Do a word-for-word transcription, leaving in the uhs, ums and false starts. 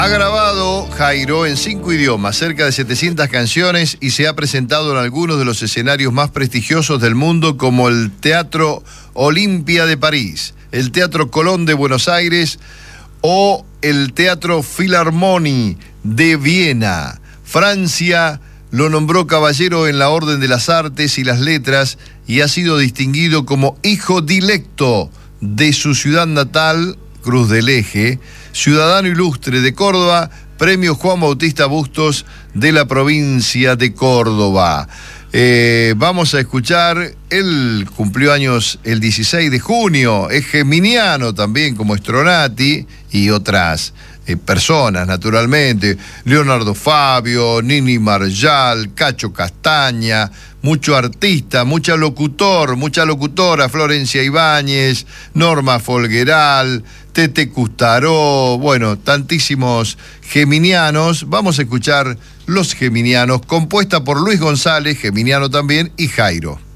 Ha grabado Jairo en cinco idiomas, cerca de setecientas canciones, y se ha presentado en algunos de los escenarios más prestigiosos del mundo, como el Teatro Olimpia de París, el Teatro Colón de Buenos Aires o el Teatro Philharmonie de Viena. Francia lo nombró caballero en la Orden de las Artes y las Letras y ha sido distinguido como hijo dilecto de su ciudad natal, Cruz del Eje, ciudadano ilustre de Córdoba, premio Juan Bautista Bustos de la provincia de Córdoba. Eh, vamos a escuchar, él cumplió años el dieciséis de junio, es geminiano también como Stronati y otras eh, personas, naturalmente, Leonardo Fabio, Nini Marjal, Cacho Castaña, mucho artista, mucha locutor, mucha locutora, Florencia Ibáñez, Norma Folgueral, Tete Custaró, bueno, tantísimos geminianos. Vamos a escuchar Los Geminianos, compuesta por Luis González, geminiano también, y Jairo.